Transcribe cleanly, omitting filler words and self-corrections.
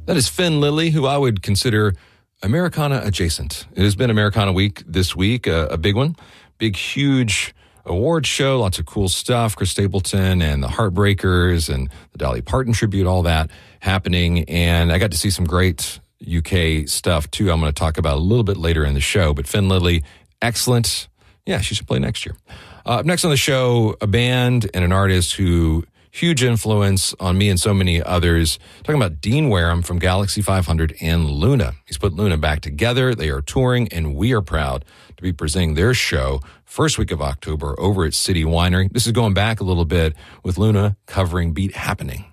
That is Finn Lily, who I would consider Americana adjacent. It has been Americana Week this week, a big one. Big, huge award show, lots of cool stuff. Chris Stapleton and the Heartbreakers and the Dolly Parton tribute, all that happening. And I got to see some great UK stuff, too. I'm going to talk about a little bit later in the show. But Finn Lily, excellent. Yeah, she should play next year. Up next on the show, a band and an artist who huge influence on me and so many others. Talking about Dean Wareham from Galaxy 500 and Luna. He's put Luna back together. They are touring, and we are proud to be presenting their show first week of October over at City Winery. This is going back a little bit with Luna covering Beat Happening.